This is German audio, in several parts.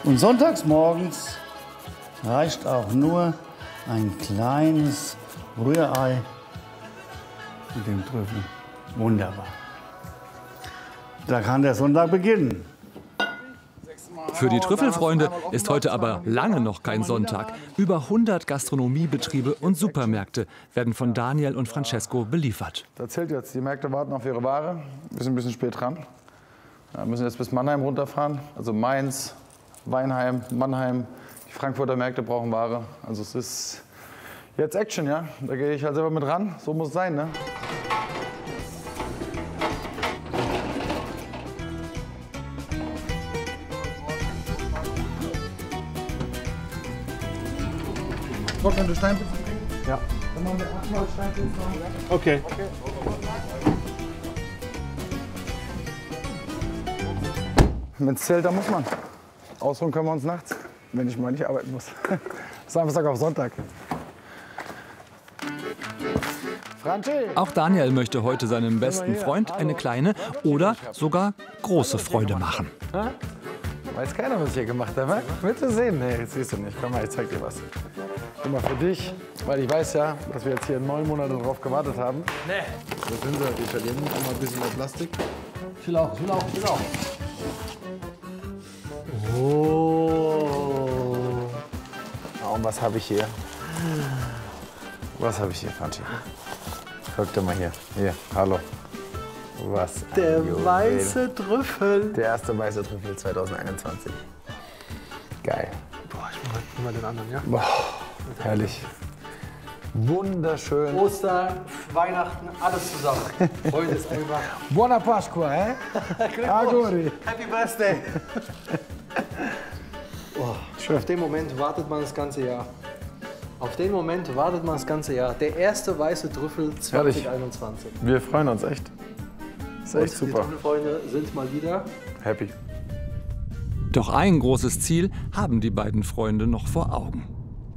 Und sonntags morgens reicht auch nur ein kleines Rührei mit dem Trüffel. Wunderbar. Da kann der Sonntag beginnen. Für die Trüffelfreunde ist heute aber lange noch kein Sonntag. Über 100 Gastronomiebetriebe und Supermärkte werden von Daniel und Francesco beliefert. Das zählt jetzt. Die Märkte warten auf ihre Ware. Wir sind ein bisschen spät dran. Wir müssen jetzt bis Mannheim runterfahren. Also Mainz, Weinheim, Mannheim. Die Frankfurter Märkte brauchen Ware. Also es ist jetzt Action, ja. Da gehe ich halt selber mit ran. So muss es sein, ne? Trocknende Steinpizza? Ja. Dann machen wir 8-mal Steinpizza. Okay. Wenn es zählt, dann muss man. Ausruhen können wir uns nachts, wenn ich mal nicht arbeiten muss. Samstag auf Sonntag. Franchi! Auch Daniel möchte heute seinem besten Freund eine kleine oder sogar große Freude machen. Weiß keiner, was ich hier gemacht habe. Willst du sehen? Nee, das siehst du nicht. Komm mal, ich zeig dir was. Guck mal, für dich, weil ich weiß ja, dass wir jetzt hier 9 Monate drauf gewartet haben. Nee. Das sind sie, die Italiener. Mal ein bisschen mehr Plastik. Ich will auch. Oh. Oh, und was habe ich hier? Was habe ich hier, Franchi? Guck dir mal hier. Hier, hallo. Was? Der weiße Trüffel. Der erste weiße Trüffel 2021. Geil. Boah, ich mach mal den anderen, ja? Boah, herrlich. Wunderschön. Ostern, Weihnachten, alles zusammen. Heute ist einfach... Buona Pasqua, Auguri. Happy Birthday. Oh, Schön. auf den Moment wartet man das ganze Jahr. Auf den Moment wartet man das ganze Jahr. Der erste weiße Trüffel 2021. Wir freuen uns echt. Das ist echt super. Die Trüffelfreunde sind mal wieder Happy. Doch ein großes Ziel haben die beiden Freunde noch vor Augen.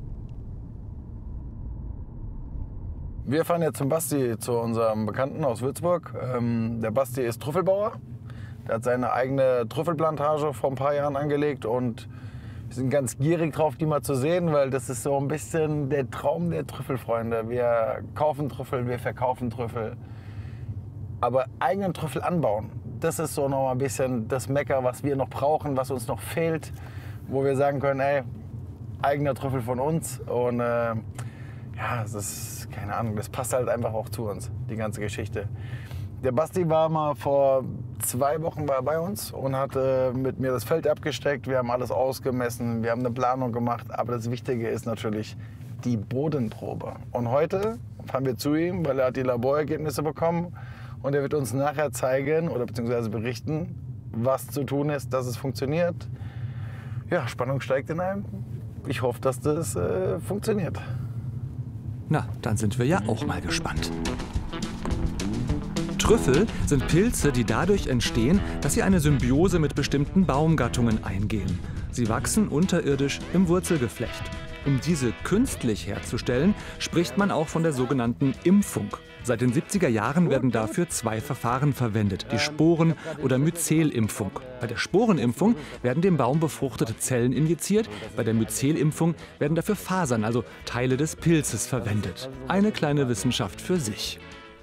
Wir fahren jetzt zum Basti, zu unserem Bekannten aus Würzburg. Der Basti ist Trüffelbauer. Der hat seine eigene Trüffelplantage vor ein paar Jahren angelegt und wir sind ganz gierig drauf, die mal zu sehen, weil das ist so ein bisschen der Traum der Trüffelfreunde. Wir kaufen Trüffel, wir verkaufen Trüffel. Aber eigenen Trüffel anbauen, das ist so noch mal ein bisschen das Mecker, was wir noch brauchen, was uns noch fehlt, wo wir sagen können, ey, eigener Trüffel von uns. Und ja, das ist, keine Ahnung, das passt halt einfach auch zu uns, die ganze Geschichte. Der Basti war mal vor 2 Wochen bei uns und hat mit mir das Feld abgesteckt. Wir haben alles ausgemessen, wir haben eine Planung gemacht. Aber das Wichtige ist natürlich die Bodenprobe. Und heute fahren wir zu ihm, weil er hat die Laborergebnisse bekommen. Und er wird uns nachher zeigen oder beziehungsweise berichten, was zu tun ist, dass es funktioniert. Ja, Spannung steigt in einem. Ich hoffe, dass das funktioniert. Na, dann sind wir ja auch mal gespannt. Trüffel sind Pilze, die dadurch entstehen, dass sie eine Symbiose mit bestimmten Baumgattungen eingehen. Sie wachsen unterirdisch im Wurzelgeflecht. Um diese künstlich herzustellen, spricht man auch von der sogenannten Impfung. Seit den 70er Jahren werden dafür 2 Verfahren verwendet, die Sporen- oder Myzelimpfung. Bei der Sporenimpfung werden dem Baum befruchtete Zellen injiziert, bei der Myzelimpfung werden dafür Fasern, also Teile des Pilzes, verwendet. Eine kleine Wissenschaft für sich.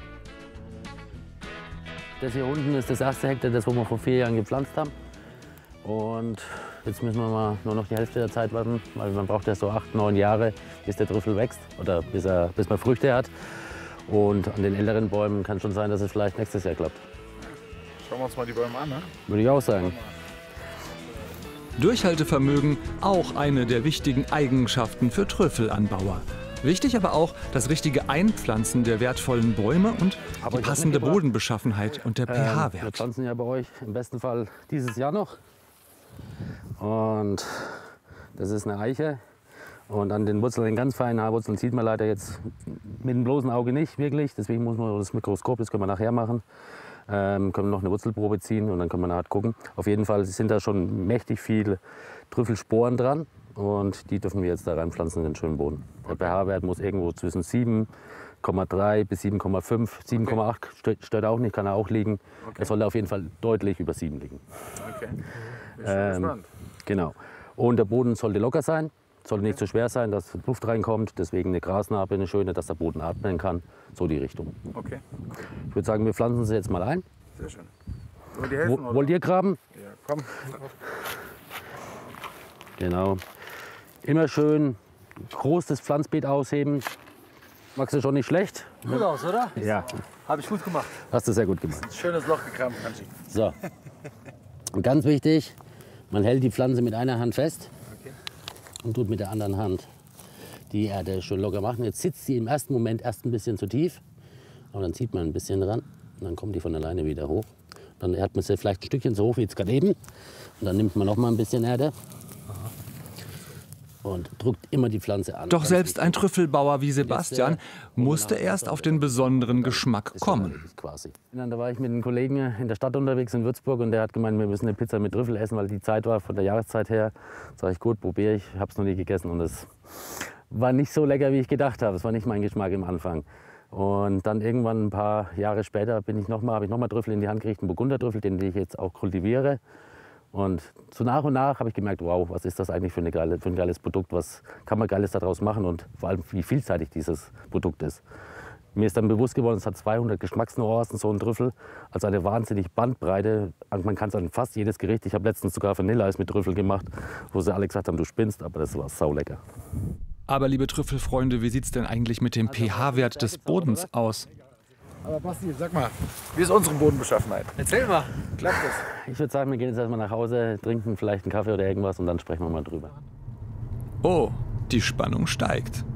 Das hier unten ist das erste Hektar, das wir vor 4 Jahren gepflanzt haben. Und jetzt müssen wir mal nur noch die Hälfte der Zeit warten, weil man braucht ja so 8, 9 Jahre, bis der Trüffel wächst oder bis man Früchte hat. Und an den älteren Bäumen kann schon sein, dass es vielleicht nächstes Jahr klappt. Schauen wir uns mal die Bäume an, ne? Würde ich auch sagen. Durchhaltevermögen, auch eine der wichtigen Eigenschaften für Trüffelanbauer. Wichtig aber auch das richtige Einpflanzen der wertvollen Bäume und die passende Bodenbeschaffenheit und der Wir pH-Wert. pflanzen ja bei euch im besten Fall dieses Jahr noch. Und das ist eine Eiche. Und an den Wurzeln, den ganz feinen Haarwurzeln, sieht man leider jetzt mit dem bloßen Auge nicht wirklich. Deswegen muss man das Mikroskop, das können wir nachher machen. Können wir noch eine Wurzelprobe ziehen und dann können wir nachher gucken. Auf jeden Fall sind da schon mächtig viele Trüffelsporen dran. Und die dürfen wir jetzt da reinpflanzen in den schönen Boden. Der pH-Wert muss irgendwo zwischen 7,3 bis 7,5, 7,8 stört auch nicht, kann er auch liegen. Er sollte auf jeden Fall deutlich über 7 liegen. Okay. Bin schon gespannt. Genau. Und der Boden sollte locker sein, sollte nicht zu schwer sein, dass Luft reinkommt. Deswegen eine Grasnarbe, eine schöne, dass der Boden atmen kann. So die Richtung. Okay. Ich würde sagen, wir pflanzen sie jetzt mal ein. Sehr schön. Wollt ihr helfen, oder? Wollt ihr graben? Ja, komm. Genau. Immer schön groß das Pflanzbeet ausheben. Magst du schon nicht schlecht? Gut aus, oder? Ja, Habe ich gut gemacht. hast du sehr gut gemacht. Schönes Loch gekramt, Franzi. So. Und ganz wichtig, man hält die Pflanze mit einer Hand fest und tut mit der anderen Hand die Erde schön locker machen. Jetzt sitzt sie im ersten Moment erst ein bisschen zu tief, aber dann zieht man ein bisschen dran und dann kommt die von alleine wieder hoch. Dann hat man sie vielleicht ein Stückchen so hoch wie jetzt gerade eben und dann nimmt man noch mal ein bisschen Erde und drückt immer die Pflanze an. Doch selbst ein Trüffelbauer wie Sebastian musste erst auf den besonderen Geschmack kommen. Quasi. Da war ich mit einem Kollegen in der Stadt unterwegs in Würzburg und der hat gemeint, wir müssen eine Pizza mit Trüffel essen, weil die Zeit war von der Jahreszeit her. Sag ich, gut, probiere ich, habe es noch nie gegessen und es war nicht so lecker, wie ich gedacht habe. Es war nicht mein Geschmack im Anfang. Und dann irgendwann ein paar Jahre später habe ich nochmal Trüffel in die Hand gekriegt, einen Burgundertrüffel, den ich jetzt auch kultiviere. Und so nach und nach habe ich gemerkt, wow, was ist das eigentlich für ein geiles Produkt, was kann man Geiles daraus machen und vor allem, wie vielseitig dieses Produkt ist. Mir ist dann bewusst geworden, es hat 200 Geschmacksnuancen, so ein Trüffel, also eine wahnsinnig Bandbreite. Man kann es an fast jedes Gericht, ich habe letztens sogar Vanilleeis mit Trüffel gemacht, wo sie alle gesagt haben, du spinnst, aber das war saulecker. Aber liebe Trüffelfreunde, wie sieht es denn eigentlich mit dem pH-Wert des Bodens aus? Aber Basti, sag mal, wie ist unsere Bodenbeschaffenheit? Erzähl mal. Klappt das? Ich würde sagen, wir gehen jetzt erstmal nach Hause, trinken vielleicht einen Kaffee oder irgendwas und dann sprechen wir mal drüber. Oh, die Spannung steigt.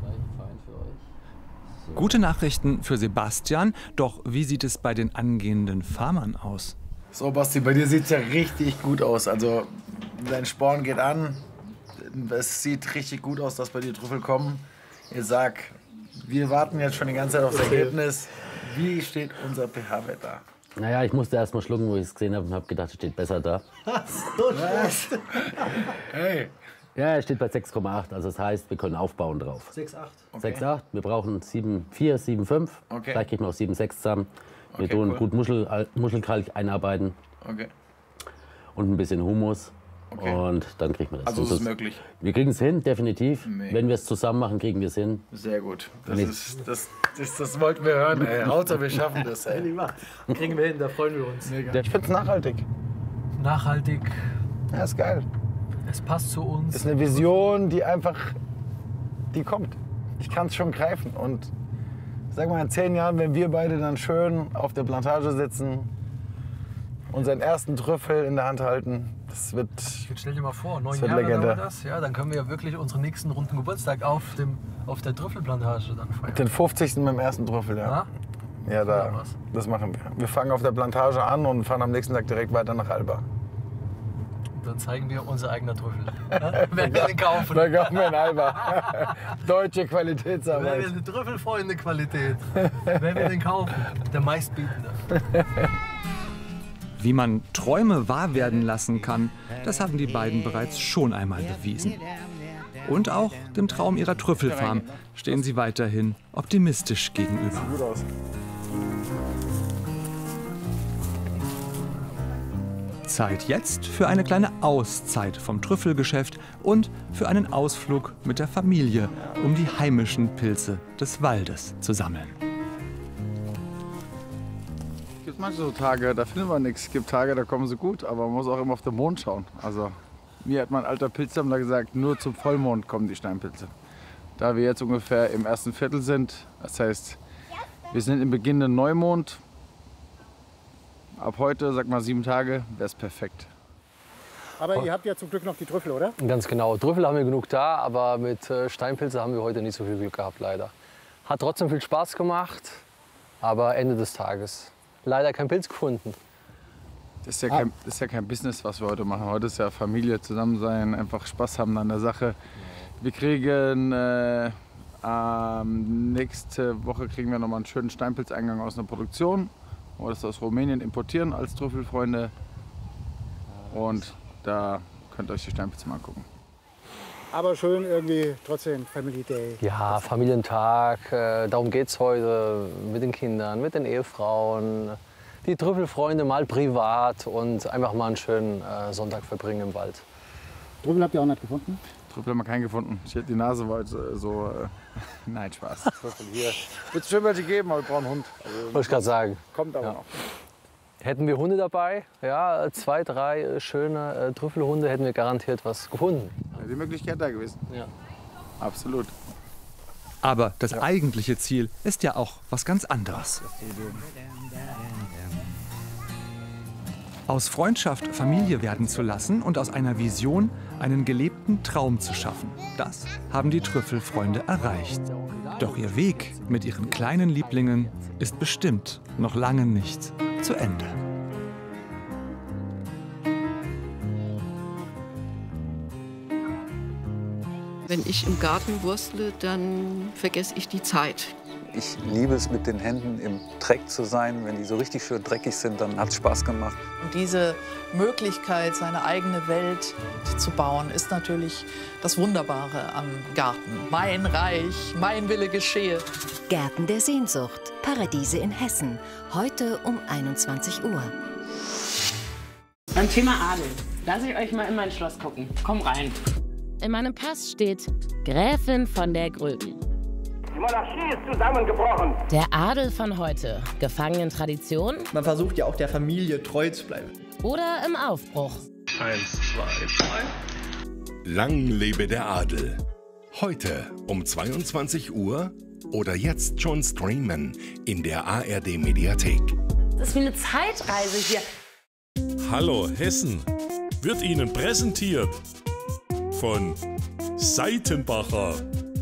Gute Nachrichten für Sebastian, doch wie sieht es bei den angehenden Farmern aus? So, Basti, bei dir sieht es ja richtig gut aus. Also, dein Sporn geht an. Es sieht richtig gut aus, dass bei dir Trüffel kommen. Ich sag, wir warten jetzt schon die ganze Zeit auf das Ergebnis. Wie steht unser pH-Wert da? Naja, ich musste erst mal schlucken, wo ich es gesehen habe und habe gedacht, es steht besser da. Was? Hey. Ja, es steht bei 6,8, also das heißt, wir können aufbauen drauf. 6,8. Okay. 6,8, wir brauchen 7,4, 7,5. Okay. Vielleicht kriegen wir auch 7,6 zusammen. Wir Okay, tun cool. gut Muschelkalk einarbeiten Okay. und ein bisschen Humus. Okay. Und dann kriegen wir das. Also, es ist möglich. Wir kriegen es hin, definitiv. Mega. Wenn wir es zusammen machen, kriegen wir es hin. Sehr gut. Das wollten wir hören, ey. Hauptsache, wir schaffen das, ey. Kriegen wir hin, da freuen wir uns. Ich find's nachhaltig. Nachhaltig, Ja, ist geil. es passt zu uns. Ist eine Vision, die einfach, die kommt. Ich kann es schon greifen. Und sag mal, in 10 Jahren, wenn wir beide dann schön auf der Plantage sitzen, unseren ersten Trüffel in der Hand halten, das wird... Jetzt stell dir mal vor, 9 wird Jahre Legende. dauert das. Ja, dann können wir ja wirklich unseren nächsten runden Geburtstag auf der Trüffelplantage dann feiern. Den 50. mit dem ersten Trüffel, ja. Ja? Ja, Ja, was? das machen wir. Wir fangen auf der Plantage an und fahren am nächsten Tag direkt weiter nach Alba. Und dann zeigen wir unser eigener Trüffel. Ja? Wenn wir den kaufen. Da kommen wir in Alba. Deutsche Wenn Qualitätsarbeit. wir eine Trüffelfreunde Qualität. Wenn wir den kaufen, der meistbietende. Wie man Träume wahr werden lassen kann, das haben die beiden bereits schon einmal bewiesen. Und auch dem Traum ihrer Trüffelfarm stehen sie weiterhin optimistisch gegenüber. Gut aus. Zeit jetzt für eine kleine Auszeit vom Trüffelgeschäft und für einen Ausflug mit der Familie, um die heimischen Pilze des Waldes zu sammeln. Es gibt manche so Tage, da findet man nichts. Es gibt Tage, da kommen sie gut, aber man muss auch immer auf den Mond schauen. Also, mir hat mein alter Pilzsammler gesagt, nur zum Vollmond kommen die Steinpilze. Da wir jetzt ungefähr im ersten Viertel sind, das heißt, wir sind im beginnenden Neumond. Ab heute, sag mal 7 Tage, wäre es perfekt. Aber ihr habt ja zum Glück noch die Trüffel, oder? Ganz genau. Trüffel haben wir genug da, aber mit Steinpilze haben wir heute nicht so viel Glück gehabt, leider. Hat trotzdem viel Spaß gemacht, aber Ende des Tages leider kein Pilz gefunden. Das ist ja kein Business, was wir heute machen. Heute ist ja Familie, zusammen sein, einfach Spaß haben an der Sache. Wir kriegen nächste Woche kriegen wir noch mal einen schönen Steinpilzeingang aus einer Produktion. Wir das aus Rumänien importieren als Trüffelfreunde. Und da könnt ihr euch die Steinpilze mal angucken. Aber schön irgendwie trotzdem Family Day. Ja, Familientag, darum geht's heute mit den Kindern, mit den Ehefrauen. Die Trüffelfreunde mal privat und einfach mal einen schönen Sonntag verbringen im Wald. Trüffel habt ihr auch nicht gefunden? Trüffel haben wir keinen gefunden. Die Nase war jetzt so... Nein, Spaß. Trüffel hier. Wird es schon welche geben, aber wir brauchen einen Hund. Also, Wollte ich gerade sagen. kommt aber noch. Hätten wir Hunde dabei, ja, 2, 3 schöne Trüffelhunde, hätten wir garantiert was gefunden. Ja, die Möglichkeit da gewesen. Ja. Absolut. Aber das eigentliche Ziel ist ja auch was ganz anderes. Aus Freundschaft Familie werden zu lassen und aus einer Vision einen gelebten Traum zu schaffen. Das haben die Trüffelfreunde erreicht. Doch ihr Weg mit ihren kleinen Lieblingen ist bestimmt noch lange nicht zu Ende. Wenn ich im Garten wurstle, dann vergesse ich die Zeit. Ich liebe es, mit den Händen im Dreck zu sein. Wenn die so richtig schön dreckig sind, dann hat es Spaß gemacht. Und diese Möglichkeit, seine eigene Welt zu bauen, ist natürlich das Wunderbare am Garten. Mein Reich, mein Wille geschehe. Gärten der Sehnsucht. Paradiese in Hessen. Heute um 21 Uhr. Beim Thema Adel. Lass ich euch mal in mein Schloss gucken. Komm rein. In meinem Pass steht Gräfin von der Gröben. Die Monarchie ist zusammengebrochen. Der Adel von heute. Gefangen in Tradition. Man versucht ja auch der Familie treu zu bleiben. Oder im Aufbruch. 1, 2, 3. Lang lebe der Adel. Heute um 22 Uhr oder jetzt schon streamen in der ARD Mediathek. Das ist wie eine Zeitreise hier. Hallo Hessen wird Ihnen präsentiert von Seitenbacher.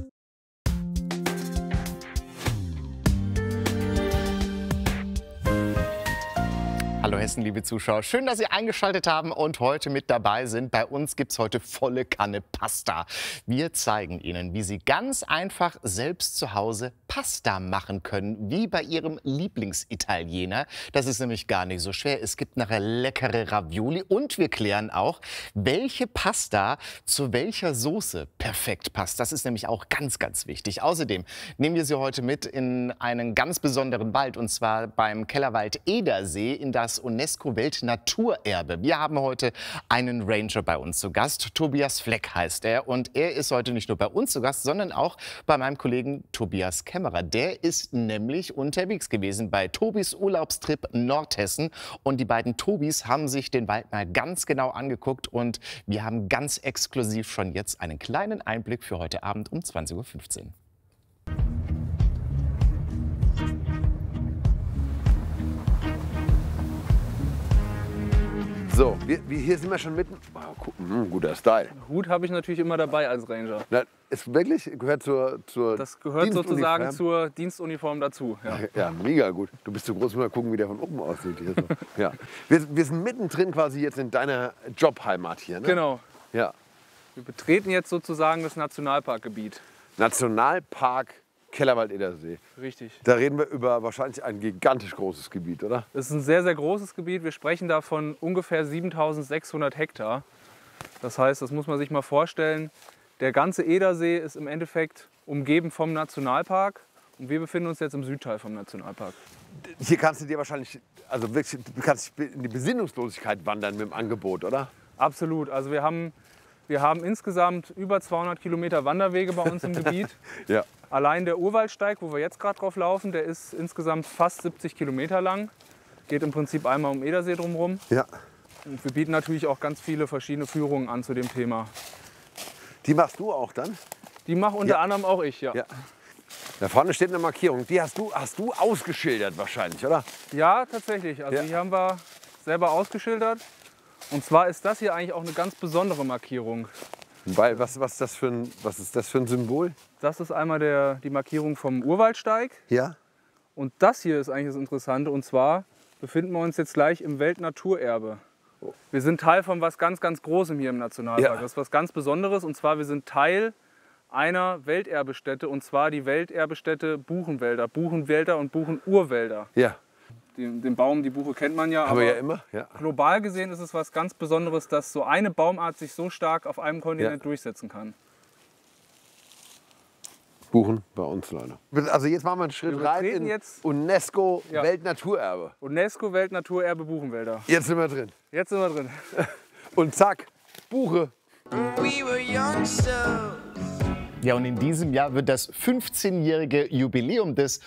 Hallo Hessen, liebe Zuschauer. Schön, dass Sie eingeschaltet haben und heute mit dabei sind. Bei uns gibt es heute volle Kanne Pasta. Wir zeigen Ihnen, wie Sie ganz einfach selbst zu Hause Pasta machen können, wie bei Ihrem Lieblingsitaliener. Das ist nämlich gar nicht so schwer. Es gibt nachher leckere Ravioli und wir klären auch, welche Pasta zu welcher Soße perfekt passt. Das ist nämlich auch ganz, ganz wichtig. Außerdem nehmen wir Sie heute mit in einen ganz besonderen Wald, und zwar beim Kellerwald Edersee in das UNESCO-Weltnaturerbe. Wir haben heute einen Ranger bei uns zu Gast. Tobias Fleck heißt er. Und er ist heute nicht nur bei uns zu Gast, sondern auch bei meinem Kollegen Tobias Kämmerer. Der ist nämlich unterwegs gewesen bei Tobis Urlaubstrip Nordhessen. Und die beiden Tobis haben sich den Wald mal ganz genau angeguckt. Und wir haben ganz exklusiv schon jetzt einen kleinen Einblick für heute Abend um 20:15 Uhr. So, hier sind wir schon mitten. Guter Style. Hut habe ich natürlich immer dabei als Ranger. Na, ist wirklich, gehört das gehört sozusagen zur Dienstuniform dazu. Ja. Ja, mega gut. Du bist zu groß, mal gucken, wie der von oben aussieht. Hier so. Ja. Wir sind mittendrin quasi jetzt in deiner Jobheimat hier. Ne? Genau. Ja. Wir betreten jetzt sozusagen das Nationalparkgebiet. Nationalpark Kellerwald-Edersee. Richtig. Da reden wir über wahrscheinlich ein gigantisch großes Gebiet, oder? Es ist ein sehr, sehr großes Gebiet. Wir sprechen da von ungefähr 7.600 Hektar. Das heißt, das muss man sich mal vorstellen, der ganze Edersee ist im Endeffekt umgeben vom Nationalpark. Und wir befinden uns jetzt im Südteil vom Nationalpark. Hier kannst du dir wahrscheinlich, also wirklich, du kannst in die Besinnungslosigkeit wandern mit dem Angebot, oder? Absolut. Also wir haben insgesamt über 200 Kilometer Wanderwege bei uns im Gebiet. Ja. Allein der Urwaldsteig, wo wir jetzt gerade drauf laufen, der ist insgesamt fast 70 Kilometer lang. Geht im Prinzip einmal um Edersee drumherum. Ja. Und wir bieten natürlich auch ganz viele verschiedene Führungen an zu dem Thema. Die machst du auch dann? Die mache unter anderem auch ich, ja. Da vorne steht eine Markierung. Die hast du ausgeschildert wahrscheinlich, oder? Ja, tatsächlich. Also die haben wir selber ausgeschildert. Und zwar ist das hier eigentlich auch eine ganz besondere Markierung. Weil, was ist das für ein Symbol? Das ist einmal die Markierung vom Urwaldsteig. Ja. Und das hier ist eigentlich das Interessante. Und zwar befinden wir uns jetzt gleich im Weltnaturerbe. Wir sind Teil von was ganz, ganz Großem hier im Nationalpark. Ja. Das ist was ganz Besonderes. Und zwar, wir sind Teil einer Welterbestätte. Und zwar die Welterbestätte Buchenwälder und Buchenurwälder. Ja. Den Baum, die Buche kennt man ja. Aber ja immer. Ja. Global gesehen ist es was ganz Besonderes, dass so eine Baumart sich so stark auf einem Kontinent durchsetzen kann. Buchen bei uns leider. Also jetzt machen wir einen Schritt rein in UNESCO Weltnaturerbe. UNESCO Weltnaturerbe Buchenwälder. Jetzt sind wir drin. Jetzt sind wir drin. Und zack, Buche. Ja, und in diesem Jahr wird das 15-jährige Jubiläum des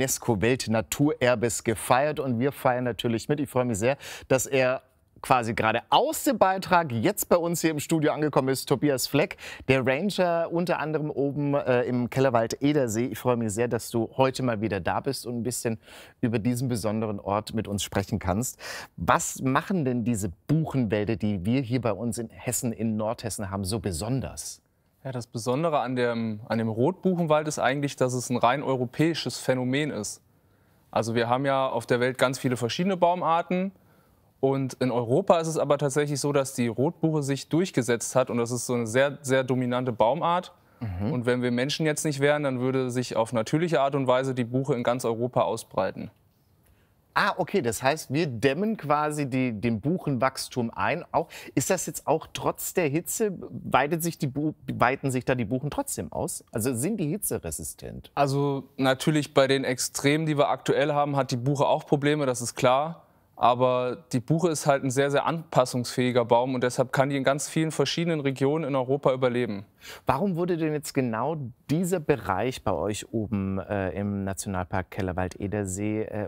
UNESCO-Weltnaturerbes gefeiert. Und wir feiern natürlich mit. Ich freue mich sehr, dass er quasi gerade aus dem Beitrag jetzt bei uns hier im Studio angekommen ist, Tobias Fleck, der Ranger unter anderem oben im Kellerwald Edersee. Ich freue mich sehr, dass du heute mal wieder da bist und ein bisschen über diesen besonderen Ort mit uns sprechen kannst. Was machen denn diese Buchenwälder, die wir hier bei uns in Hessen, in Nordhessen haben, so besonders? Ja, das Besondere an dem Rotbuchenwald ist eigentlich, dass es ein rein europäisches Phänomen ist. Also wir haben ja auf der Welt ganz viele verschiedene Baumarten. Und in Europa ist es aber tatsächlich so, dass die Rotbuche sich durchgesetzt hat und das ist so eine sehr, sehr dominante Baumart. Und wenn wir Menschen jetzt nicht wären, dann würde sich auf natürliche Art und Weise die Buche in ganz Europa ausbreiten. Ah, okay, das heißt, wir dämmen quasi den Buchenwachstum ein. Ist das jetzt auch trotz der Hitze, weiten sich da die Buchen trotzdem aus? Also sind die hitzeresistent? Also natürlich bei den Extremen, die wir aktuell haben, hat die Buche auch Probleme, das ist klar. Aber die Buche ist halt ein sehr, sehr anpassungsfähiger Baum und deshalb kann die in ganz vielen verschiedenen Regionen in Europa überleben. Warum wurde denn jetzt genau dieser Bereich bei euch oben im Nationalpark Kellerwald-Edersee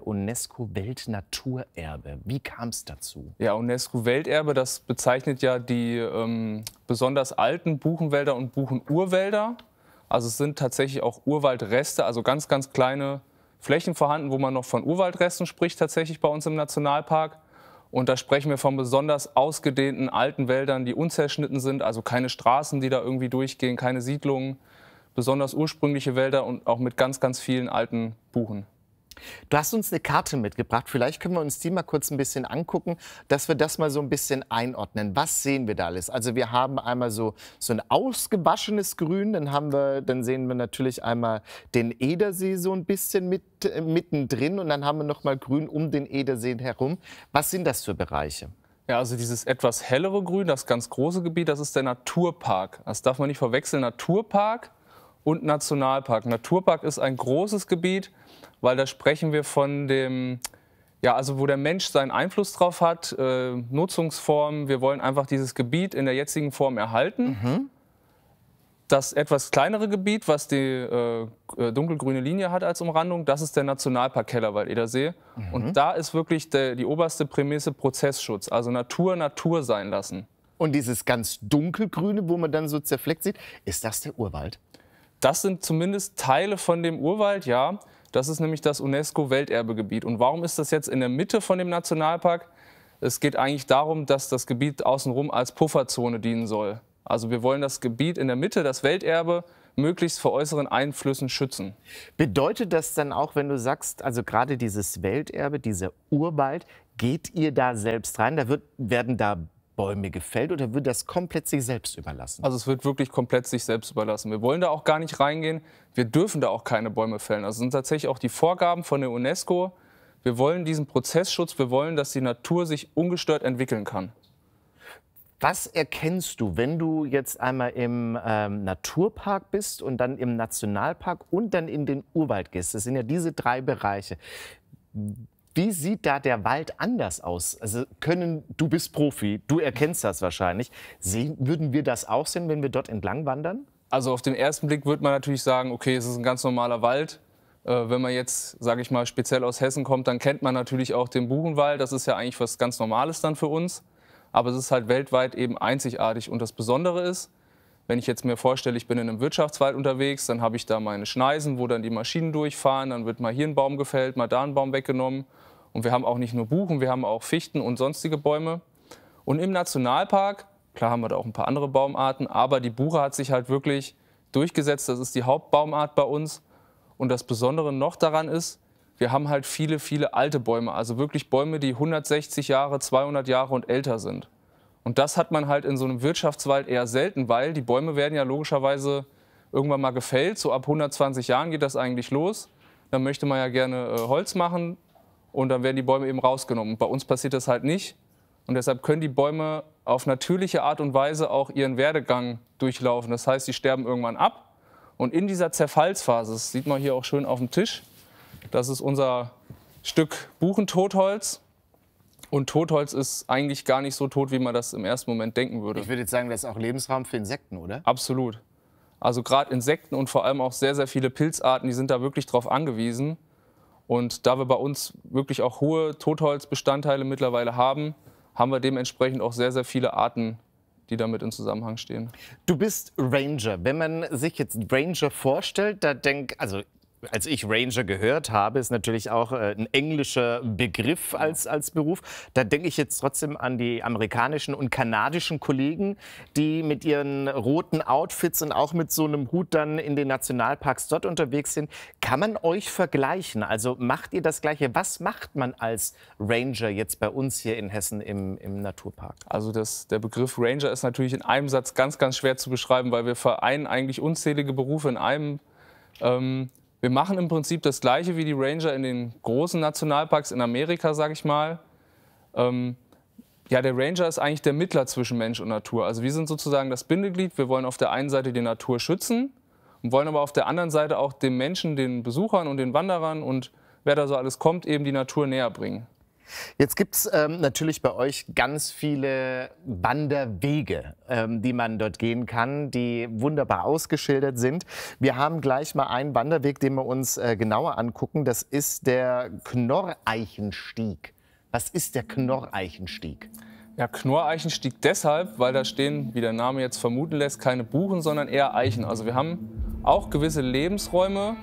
UNESCO-Weltnaturerbe? Wie kam es dazu? Ja, UNESCO-Welterbe, das bezeichnet ja die besonders alten Buchenwälder und Buchenurwälder. Also es sind tatsächlich auch Urwaldreste, also ganz, ganz kleine Flächen vorhanden, wo man noch von Urwaldresten spricht, tatsächlich bei uns im Nationalpark. Und da sprechen wir von besonders ausgedehnten alten Wäldern, die unzerschnitten sind, also keine Straßen, die da irgendwie durchgehen, keine Siedlungen, besonders ursprüngliche Wälder und auch mit ganz, ganz vielen alten Buchen. Du hast uns eine Karte mitgebracht. Vielleicht können wir uns die mal kurz ein bisschen angucken, dass wir das mal so ein bisschen einordnen. Was sehen wir da alles? Also wir haben einmal so ein ausgewaschenes Grün, dann sehen wir natürlich einmal den Edersee so ein bisschen mittendrin und dann haben wir noch mal Grün um den Edersee herum. Was sind das für Bereiche? Ja, also dieses etwas hellere Grün, das ganz große Gebiet, das ist der Naturpark. Das darf man nicht verwechseln, Naturpark und Nationalpark. Naturpark ist ein großes Gebiet, weil da sprechen wir von dem, ja, also wo der Mensch seinen Einfluss drauf hat, Nutzungsformen. Wir wollen einfach dieses Gebiet in der jetzigen Form erhalten. Das etwas kleinere Gebiet, was die dunkelgrüne Linie hat als Umrandung, das ist der Nationalpark Kellerwald-Edersee. Und da ist wirklich die oberste Prämisse Prozessschutz, also Natur sein lassen. Und dieses ganz dunkelgrüne, wo man dann so zerfleckt sieht, ist das der Urwald? Das sind zumindest Teile von dem Urwald, ja. Das ist nämlich das UNESCO-Welterbegebiet. Und warum ist das jetzt in der Mitte von dem Nationalpark? Es geht eigentlich darum, dass das Gebiet außenrum als Pufferzone dienen soll. Also wir wollen das Gebiet in der Mitte, das Welterbe, möglichst vor äußeren Einflüssen schützen. Bedeutet das dann auch, wenn du sagst, also gerade dieses Welterbe, dieser Urwald, geht ihr da selbst rein? Werden da Bäume gefällt oder wird das komplett sich selbst überlassen? Also es wird wirklich komplett sich selbst überlassen. Wir wollen da auch gar nicht reingehen. Wir dürfen da auch keine Bäume fällen. Also es sind tatsächlich auch die Vorgaben von der UNESCO. Wir wollen diesen Prozessschutz, wir wollen, dass die Natur sich ungestört entwickeln kann. Was erkennst du, wenn du jetzt einmal im Naturpark bist und dann im Nationalpark und dann in den Urwald gehst? Das sind ja diese drei Bereiche. Wie sieht da der Wald anders aus? Also du bist Profi, du erkennst das wahrscheinlich. Würden wir das auch sehen, wenn wir dort entlang wandern? Also auf den ersten Blick würde man natürlich sagen, okay, es ist ein ganz normaler Wald. Wenn man jetzt, sage ich mal, speziell aus Hessen kommt, dann kennt man natürlich auch den Buchenwald. Das ist ja eigentlich was ganz Normales dann für uns. Aber es ist halt weltweit eben einzigartig. Und das Besondere ist, wenn ich jetzt mir vorstelle, ich bin in einem Wirtschaftswald unterwegs, dann habe ich da meine Schneisen, wo dann die Maschinen durchfahren. Dann wird mal hier ein Baum gefällt, mal da ein Baum weggenommen. Und wir haben auch nicht nur Buchen, wir haben auch Fichten und sonstige Bäume. Und im Nationalpark, klar haben wir da auch ein paar andere Baumarten, aber die Buche hat sich halt wirklich durchgesetzt. Das ist die Hauptbaumart bei uns. Und das Besondere noch daran ist, wir haben halt viele, viele alte Bäume. Also wirklich Bäume, die 160 Jahre, 200 Jahre und älter sind. Und das hat man halt in so einem Wirtschaftswald eher selten, weil die Bäume werden ja logischerweise irgendwann mal gefällt. So ab 120 Jahren geht das eigentlich los. Dann möchte man ja gerne Holz machen. Und dann werden die Bäume eben rausgenommen. Bei uns passiert das halt nicht. Und deshalb können die Bäume auf natürliche Art und Weise auch ihren Werdegang durchlaufen. Das heißt, sie sterben irgendwann ab. Und in dieser Zerfallsphase, das sieht man hier auch schön auf dem Tisch, das ist unser Stück Buchentotholz. Und Totholz ist eigentlich gar nicht so tot, wie man das im ersten Moment denken würde. Ich würde jetzt sagen, das ist auch Lebensraum für Insekten, oder? Absolut. Also gerade Insekten und vor allem auch sehr, sehr viele Pilzarten, die sind da wirklich drauf angewiesen. Und da wir bei uns wirklich auch hohe Totholzbestandteile mittlerweile haben, haben wir dementsprechend auch sehr, sehr viele Arten, die damit in Zusammenhang stehen. Du bist Ranger. Wenn man sich jetzt Ranger vorstellt, da denkt, also als ich Ranger gehört habe, ist natürlich auch ein englischer Begriff als Beruf. Da denke ich jetzt trotzdem an die amerikanischen und kanadischen Kollegen, die mit ihren roten Outfits und auch mit so einem Hut dann in den Nationalparks dort unterwegs sind. Kann man euch vergleichen? Also macht ihr das Gleiche? Was macht man als Ranger jetzt bei uns hier in Hessen im Naturpark? Also der Begriff Ranger ist natürlich in einem Satz ganz, ganz schwer zu beschreiben, weil wir vereinen eigentlich unzählige Berufe in einem. Wir machen im Prinzip das Gleiche wie die Ranger in den großen Nationalparks in Amerika, sage ich mal. Ja, der Ranger ist eigentlich der Mittler zwischen Mensch und Natur. Also wir sind sozusagen das Bindeglied. Wir wollen auf der einen Seite die Natur schützen und wollen aber auf der anderen Seite auch den Menschen, den Besuchern und den Wanderern und wer da so alles kommt, eben die Natur näher bringen. Jetzt gibt es natürlich bei euch ganz viele Wanderwege, die man dort gehen kann, die wunderbar ausgeschildert sind. Wir haben gleich mal einen Wanderweg, den wir uns genauer angucken. Das ist der Knorreichenstieg. Was ist der Knorreichenstieg? Ja, Knorreichenstieg deshalb, weil da stehen, wie der Name jetzt vermuten lässt, keine Buchen, sondern eher Eichen. Also wir haben auch gewisse Lebensräume,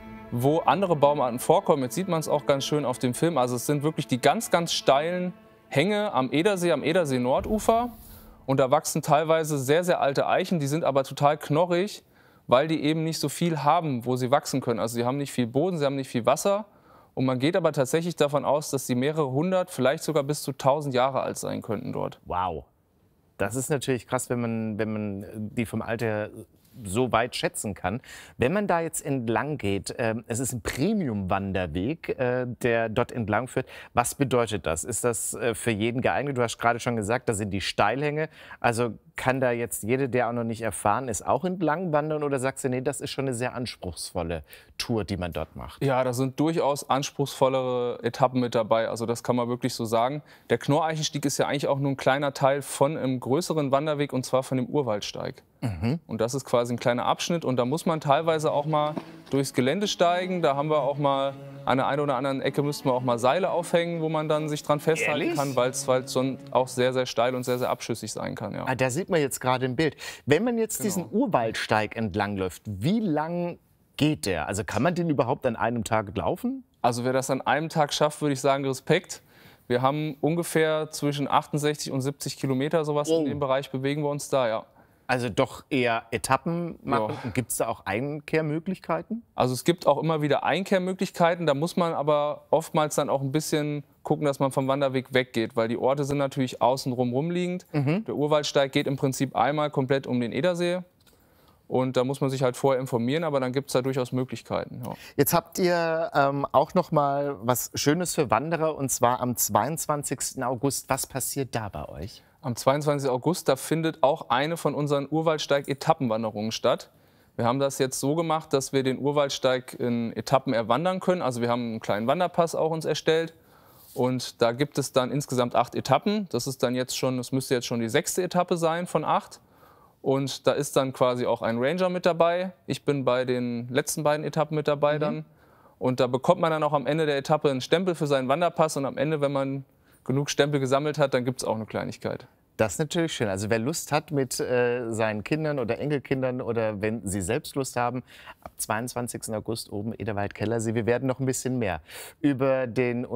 wo andere Baumarten vorkommen. Jetzt sieht man es auch ganz schön auf dem Film. Also es sind wirklich die ganz, ganz steilen Hänge am Edersee-Nordufer. Und da wachsen teilweise sehr, sehr alte Eichen. Die sind aber total knorrig, weil die eben nicht so viel haben, wo sie wachsen können. Also sie haben nicht viel Boden, sie haben nicht viel Wasser. Und man geht aber tatsächlich davon aus, dass sie mehrere hundert, vielleicht sogar bis zu 1000 Jahre alt sein könnten dort. Wow. Das ist natürlich krass, wenn man die vom Alter so weit schätzen kann. Wenn man da jetzt entlang geht, es ist ein Premium-Wanderweg, der dort entlang führt. Was bedeutet das? Ist das für jeden geeignet? Du hast gerade schon gesagt, da sind die Steilhänge. Also kann da jetzt jeder, der auch noch nicht erfahren ist, auch entlang wandern? Oder sagst du, nee, das ist schon eine sehr anspruchsvolle Tour, die man dort macht? Ja, da sind durchaus anspruchsvollere Etappen mit dabei. Also das kann man wirklich so sagen. Der Knorreichenstieg ist ja eigentlich auch nur ein kleiner Teil von einem größeren Wanderweg, und zwar von dem Urwaldsteig. Und das ist quasi ein kleiner Abschnitt. Und da muss man teilweise auch mal durchs Gelände steigen. Da haben wir auch mal an der einen oder anderen Ecke müssten wir auch mal Seile aufhängen, wo man dann sich dran festhalten kann, weil es sonst auch sehr, sehr steil und sehr, sehr abschüssig sein kann. Ja. Ah, da sieht man jetzt gerade im Bild. Wenn man jetzt diesen Urwaldsteig entlangläuft, wie lang geht der? Also kann man den überhaupt an einem Tag laufen? Also wer das an einem Tag schafft, würde ich sagen, Respekt. Wir haben ungefähr zwischen 68 und 70 Kilometer, sowas in dem Bereich bewegen wir uns da, ja. Also doch eher Etappen machen. Ja. Gibt es da auch Einkehrmöglichkeiten? Also es gibt auch immer wieder Einkehrmöglichkeiten. Da muss man aber oftmals dann auch ein bisschen gucken, dass man vom Wanderweg weggeht. Weil die Orte sind natürlich außenrum rumliegend. Der Urwaldsteig geht im Prinzip einmal komplett um den Edersee. Und da muss man sich halt vorher informieren, aber dann gibt es da durchaus Möglichkeiten. Ja. Jetzt habt ihr auch noch mal was Schönes für Wanderer, und zwar am 22. August. Was passiert da bei euch? Am 22. August, da findet auch eine von unseren Urwaldsteig-Etappenwanderungen statt. Wir haben das jetzt so gemacht, dass wir den Urwaldsteig in Etappen erwandern können. Also wir haben einen kleinen Wanderpass auch uns erstellt. Und da gibt es dann insgesamt 8 Etappen. Das ist dann jetzt schon, das müsste jetzt schon die 6. Etappe sein von 8. Und da ist dann quasi auch ein Ranger mit dabei. Ich bin bei den letzten beiden Etappen mit dabei dann. Und da bekommt man dann auch am Ende der Etappe einen Stempel für seinen Wanderpass. Und am Ende, wenn man genug Stempel gesammelt hat, dann gibt es auch eine Kleinigkeit. Das ist natürlich schön. Also wer Lust hat mit seinen Kindern oder Enkelkindern oder wenn sie selbst Lust haben, ab 22. August oben Ederwald-Kellersee. Wir werden noch ein bisschen mehr über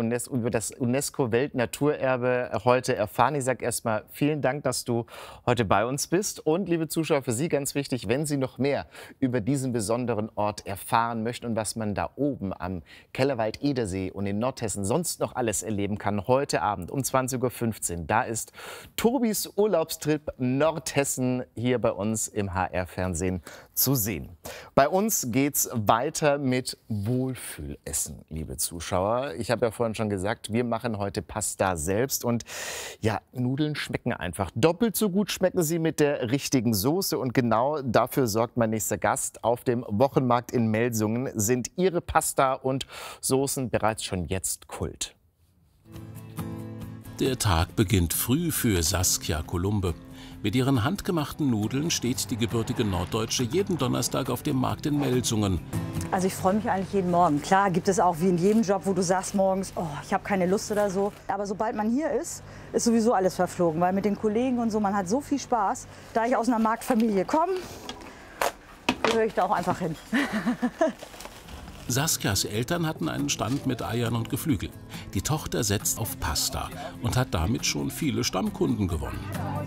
das UNESCO-Weltnaturerbe heute erfahren. Ich sage erstmal vielen Dank, dass du heute bei uns bist. Und liebe Zuschauer, für Sie ganz wichtig, wenn Sie noch mehr über diesen besonderen Ort erfahren möchten und was man da oben am Kellerwald-Edersee und in Nordhessen sonst noch alles erleben kann, heute Abend um 20:15 Uhr, da ist Tobis Urlaubstrip Nordhessen hier bei uns im HR-Fernsehen zu sehen. Bei uns geht's weiter mit Wohlfühlessen, liebe Zuschauer. Ich habe ja vorhin schon gesagt, wir machen heute Pasta selbst und ja, Nudeln schmecken einfach. Doppelt so gut schmecken sie mit der richtigen Soße und genau dafür sorgt mein nächster Gast. Auf dem Wochenmarkt in Melsungen sind ihre Pasta und Soßen bereits schon jetzt Kult. Der Tag beginnt früh für Saskia Kolumbe. Mit ihren handgemachten Nudeln steht die gebürtige Norddeutsche jeden Donnerstag auf dem Markt in Melsungen. Also ich freue mich eigentlich jeden Morgen. Klar gibt es auch wie in jedem Job, wo du sagst morgens, oh, ich habe keine Lust oder so. Aber sobald man hier ist, ist sowieso alles verflogen. Weil mit den Kollegen und so, man hat so viel Spaß. Da ich aus einer Marktfamilie komme, gehöre ich da auch einfach hin. Saskias Eltern hatten einen Stand mit Eiern und Geflügel. Die Tochter setzt auf Pasta und hat damit schon viele Stammkunden gewonnen.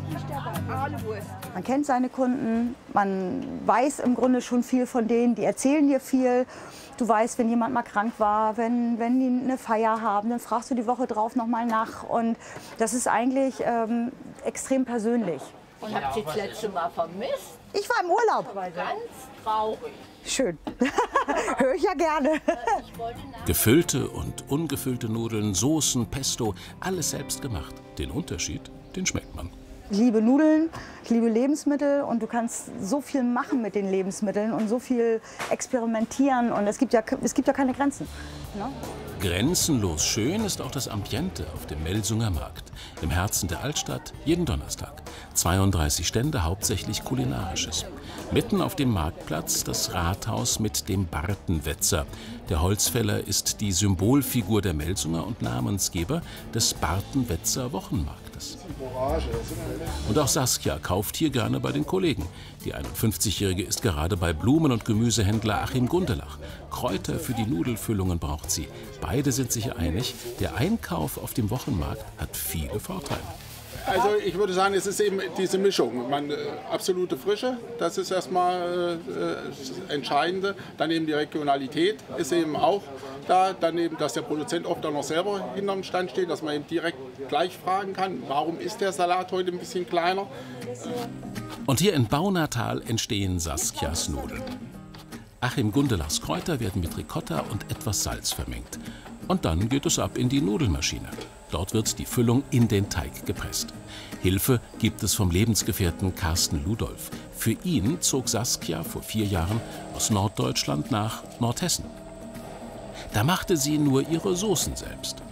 Man kennt seine Kunden, man weiß im Grunde schon viel von denen, die erzählen dir viel. Du weißt, wenn jemand mal krank war, wenn die eine Feier haben, dann fragst du die Woche drauf noch mal nach. Und das ist eigentlich extrem persönlich. Ich habe Sie das letzte Mal vermisst. Ich war im Urlaub. Ganz traurig. Schön. Höre ich ja gerne. Gefüllte und ungefüllte Nudeln, Soßen, Pesto, alles selbst gemacht. Den Unterschied, den schmeckt man. Ich liebe Nudeln, ich liebe Lebensmittel und du kannst so viel machen mit den Lebensmitteln und so viel experimentieren und es gibt ja keine Grenzen. Ne? Grenzenlos schön ist auch das Ambiente auf dem Melsunger Markt. Im Herzen der Altstadt, jeden Donnerstag. 32 Stände, hauptsächlich Kulinarisches. Mitten auf dem Marktplatz das Rathaus mit dem Bartenwetzer. Der Holzfäller ist die Symbolfigur der Melsunger und Namensgeber des Bartenwetzer Wochenmarktes. Und auch Saskia kauft hier gerne bei den Kollegen. Die 51-Jährige ist gerade bei Blumen- und Gemüsehändler Achim Gundelach. Kräuter für die Nudelfüllungen braucht sie. Beide sind sich einig, der Einkauf auf dem Wochenmarkt hat viele Vorteile. Also ich würde sagen, es ist eben diese Mischung. Absolute Frische, das ist erstmal das Entscheidende. Dann eben die Regionalität ist eben auch da. Dann eben, dass der Produzent oft auch noch selber hinterm Stand steht, dass man eben direkt gleich fragen kann, warum ist der Salat heute ein bisschen kleiner. Und hier in Baunatal entstehen Saskias Nudeln. Achim Gundelachs Kräuter werden mit Ricotta und etwas Salz vermengt. Und dann geht es ab in die Nudelmaschine. Dort wird die Füllung in den Teig gepresst. Hilfe gibt es vom Lebensgefährten Carsten Ludolf. Für ihn zog Saskia vor 4 Jahren aus Norddeutschland nach Nordhessen. Da machte sie nur ihre Soßen selbst.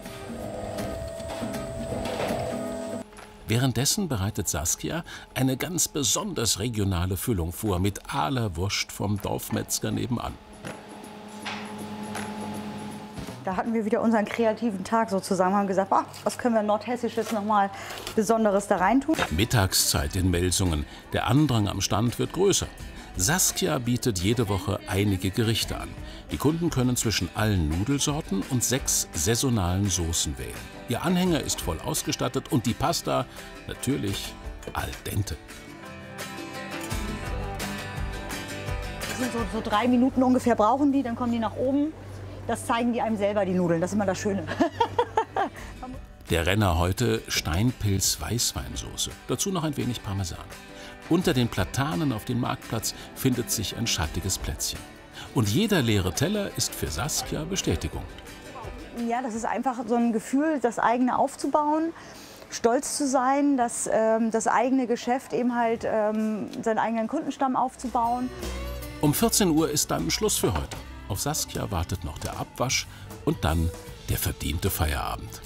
Währenddessen bereitet Saskia eine ganz besonders regionale Füllung vor mit Ahler Wurst vom Dorfmetzger nebenan. Da hatten wir wieder unseren kreativen Tag so zusammen, haben gesagt, oh, was können wir Nordhessisches noch mal Besonderes da reintun. Mittagszeit in Melsungen. Der Andrang am Stand wird größer. Saskia bietet jede Woche einige Gerichte an. Die Kunden können zwischen allen Nudelsorten und 6 saisonalen Soßen wählen. Ihr Anhänger ist voll ausgestattet und die Pasta natürlich al dente. Das sind so 3 Minuten ungefähr brauchen die, dann kommen die nach oben. Das zeigen die einem selber, die Nudeln. Das ist immer das Schöne. Der Renner heute Steinpilz-Weißweinsoße. Dazu noch ein wenig Parmesan. Unter den Platanen auf dem Marktplatz findet sich ein schattiges Plätzchen. Und jeder leere Teller ist für Saskia Bestätigung. Ja, das ist einfach so ein Gefühl, das eigene aufzubauen, stolz zu sein, das eigene Geschäft eben halt seinen eigenen Kundenstamm aufzubauen. Um 14 Uhr ist dann Schluss für heute. Auf Saskia wartet noch der Abwasch und dann der verdiente Feierabend.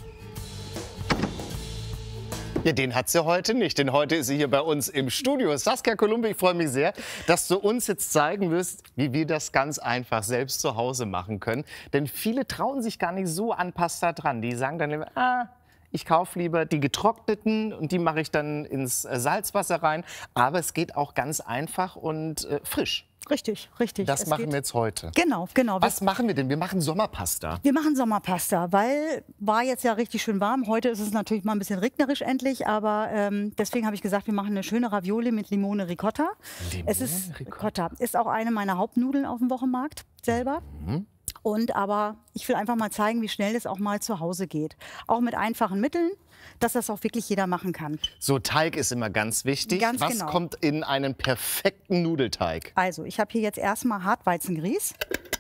Ja, den hat sie heute nicht, denn heute ist sie hier bei uns im Studio. Saskia Kolumbe, ich freue mich sehr, dass du uns jetzt zeigen wirst, wie wir das ganz einfach selbst zu Hause machen können. Denn viele trauen sich gar nicht so an Pasta dran. Die sagen dann immer, ich kaufe lieber die getrockneten und die mache ich dann ins Salzwasser rein. Aber es geht auch ganz einfach und frisch. Richtig, richtig. Das machen wir jetzt heute. Genau. Was machen wir denn? Wir machen Sommerpasta. Wir machen Sommerpasta, weil war jetzt ja richtig schön warm. Heute ist es natürlich mal ein bisschen regnerisch endlich, aber deswegen habe ich gesagt, wir machen eine schöne Ravioli mit Limone Ricotta. Ricotta ist auch eine meiner Hauptnudeln auf dem Wochenmarkt selber. Aber ich will einfach mal zeigen, wie schnell es auch mal zu Hause geht. Auch mit einfachen Mitteln, dass das auch wirklich jeder machen kann. So, Teig ist immer ganz wichtig. Ganz Was genau. kommt in einen perfekten Nudelteig? Also, ich habe hier jetzt erstmal Hartweizengrieß.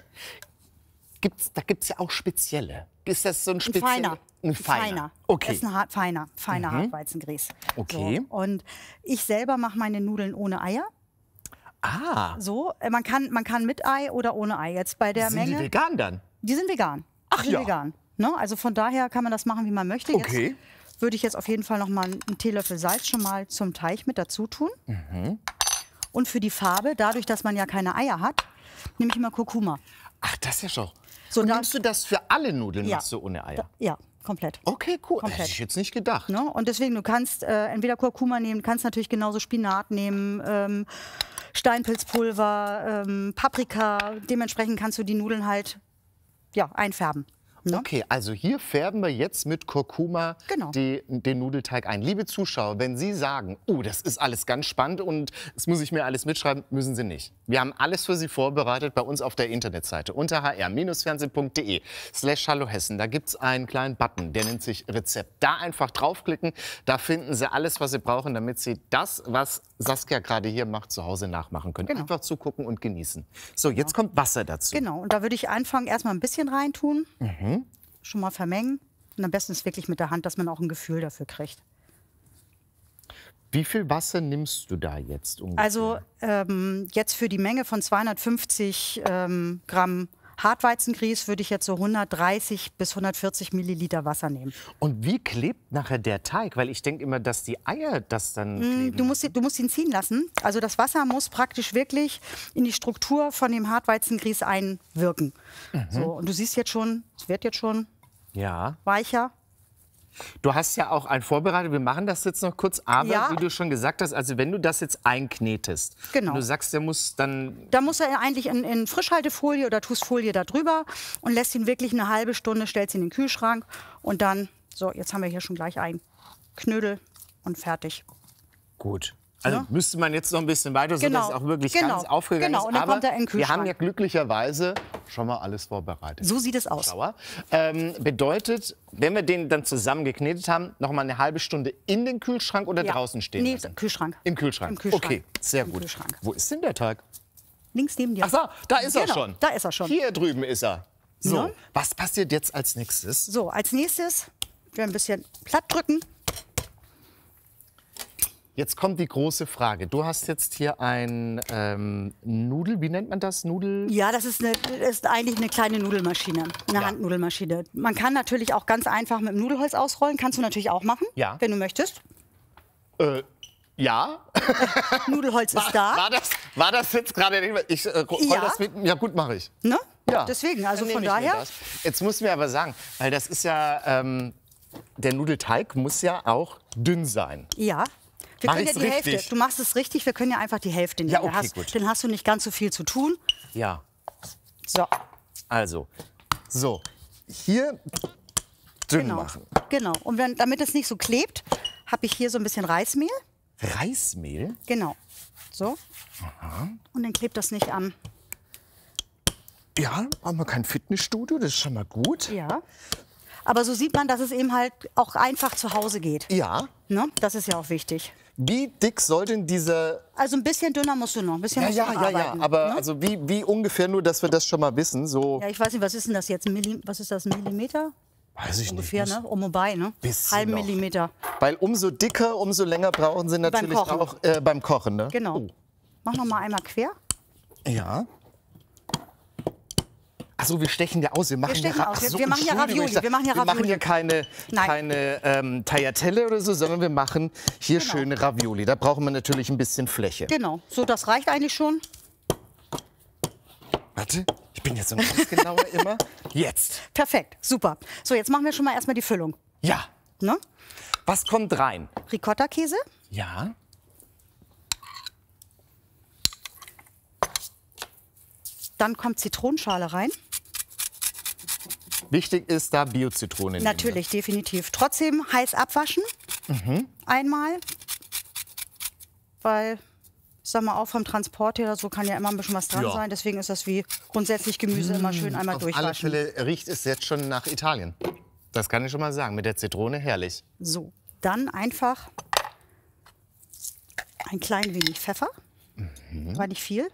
Da gibt es ja auch spezielle. Ist das so ein spezieller? Ein feiner. Okay. Das ist ein feiner Hartweizengrieß. Okay. So, und ich selber mache meine Nudeln ohne Eier. So, man kann mit Ei oder ohne Ei. Jetzt bei der Menge. Sind die vegan dann? Die sind vegan. Ach ja. Vegan. Ne? Also von daher kann man das machen, wie man möchte. Okay. Jetzt würde ich jetzt auf jeden Fall noch mal einen Teelöffel Salz schon mal zum Teig mit dazu tun. Und für die Farbe, dadurch, dass man ja keine Eier hat, nehme ich immer Kurkuma. Ach, das ist ja schon. So, und nimmst du das für alle Nudeln, Ja. machst du ohne Eier? Ja, komplett. Okay, cool. Komplett. Hätte ich jetzt nicht gedacht. Ne? Und deswegen, du kannst entweder Kurkuma nehmen, du kannst natürlich genauso Spinat nehmen, Steinpilzpulver, Paprika. Dementsprechend kannst du die Nudeln halt einfärben. Ne? Okay, also hier färben wir jetzt mit Kurkuma den Nudelteig ein. Liebe Zuschauer, wenn Sie sagen, oh, das ist alles ganz spannend und das muss ich mir alles mitschreiben, müssen Sie nicht. Wir haben alles für Sie vorbereitet bei uns auf der Internetseite unter hr-fernsehen.de/hallohessen. Da gibt es einen kleinen Button, der nennt sich Rezept. Da einfach draufklicken, da finden Sie alles, was Sie brauchen, damit Sie das, was Saskia gerade hier macht, zu Hause nachmachen können. Einfach zugucken und genießen. So, jetzt kommt Wasser dazu. Genau, und da würde ich anfangen, erstmal ein bisschen reintun. Schon mal vermengen. Und am besten ist wirklich mit der Hand, dass man auch ein Gefühl dafür kriegt. Wie viel Wasser nimmst du da jetzt ungefähr? Also jetzt für die Menge von 250 Gramm Hartweizengrieß würde ich jetzt so 130 bis 140 Milliliter Wasser nehmen. Und wie klebt nachher der Teig? Weil ich denke immer, dass die Eier das dann kleben. Du musst ihn ziehen lassen. Also das Wasser muss praktisch wirklich in die Struktur von dem Hartweizengrieß einwirken. So, und du siehst jetzt schon, es wird jetzt schon weicher. Du hast ja auch ein vorbereitet, wir machen das jetzt noch kurz, aber wie du schon gesagt hast, also wenn du das jetzt einknetest, und du sagst, der muss dann... Da muss er eigentlich in Frischhaltefolie oder tust Folie da drüber und lässt ihn wirklich eine halbe Stunde, stellst ihn in den Kühlschrank und dann, so, jetzt haben wir hier schon gleich ein Knödel und fertig. Gut. Also müsste man jetzt noch ein bisschen weiter, sodass es auch wirklich ganz aufgegangen ist. Und dann kommt er in den wir Kühlschrank. haben ja glücklicherweise schon mal alles vorbereitet. So sieht es aus. Bedeutet, wenn wir den dann zusammen geknetet haben, noch mal eine halbe Stunde in den Kühlschrank oder draußen stehen lassen? Nee, Kühlschrank. Im Kühlschrank. Im Kühlschrank. Okay, sehr gut. Wo ist denn der Teig? Links neben dir. Ach so, da ist er schon. Da ist er schon. Hier drüben ist er. So, Ja. was passiert jetzt als nächstes? So, als nächstes wir ein bisschen platt drücken. Jetzt kommt die große Frage. Du hast jetzt hier ein Nudel, wie nennt man das? Ja, das ist eigentlich eine kleine Nudelmaschine, eine Handnudelmaschine. Man kann natürlich auch ganz einfach mit dem Nudelholz ausrollen. Kannst du natürlich auch machen, wenn du möchtest. Ja. Nudelholz ist da. War das jetzt gerade? Ich roll das mit. Ja, gut, mache ich. Ne? Ja. Deswegen, also Dann von nehme ich mir daher. das. Jetzt muss mir aber sagen, weil das ist ja, der Nudelteig muss ja auch dünn sein. Ja. Wir Mach können ja ich's die richtig? Hälfte. Du machst es richtig, wir können ja einfach die Hälfte nehmen. Ja, okay, gut. Dann hast du nicht ganz so viel zu tun. Ja. So. Also, so. Hier dünn machen. Genau. Und damit es nicht so klebt, habe ich hier so ein bisschen Reismehl. Reismehl? Genau. So. Aha. Und dann klebt das nicht an. Ja, haben wir kein Fitnessstudio, das ist schon mal gut. Ja. Aber so sieht man, dass es eben halt auch einfach zu Hause geht. Ja. Ne? Das ist ja auch wichtig. Wie dick soll denn diese... Also ein bisschen dünner musst du noch. Ein bisschen musst du noch arbeiten, aber ne? also wie ungefähr, nur dass wir das schon mal wissen, so... Ja, ich weiß nicht, was ist denn das jetzt? Was ist das, ein Millimeter? Weiß ich Ungefähr, nicht. ne? Wobei, ne? Bisschen Halben noch. Millimeter. Weil umso dicker, umso länger brauchen sie natürlich Kochen. auch beim Kochen, ne? Genau. Mach noch mal einmal quer. Ja. Achso, wir stechen ja aus. Wir machen stechen ja, aus. ach so, Wir machen ja Entschuldigung, Ravioli. Wir machen ja Wir machen ja Ravioli. keine Tagliatelle oder so, sondern wir machen hier schöne Ravioli. Da brauchen wir natürlich ein bisschen Fläche. Genau. So, das reicht eigentlich schon. Warte, ich bin jetzt so ganz genauer immer. Jetzt. Perfekt, super. So, jetzt machen wir schon mal erstmal die Füllung. Ja. Ne? Was kommt rein? Ricotta-Käse. Ja. Dann kommt Zitronenschale rein. Wichtig ist da Bio-Zitrone nehmen. Natürlich, definitiv. Trotzdem heiß abwaschen. Einmal. Weil, ich sag mal, auch vom Transport her oder so kann ja immer ein bisschen was dran sein. Deswegen ist das wie grundsätzlich Gemüse immer schön einmal durchwaschen. Auf alle Fälle riecht es jetzt schon nach Italien. Das kann ich schon mal sagen. Mit der Zitrone herrlich. So, dann einfach ein klein wenig Pfeffer. War nicht viel.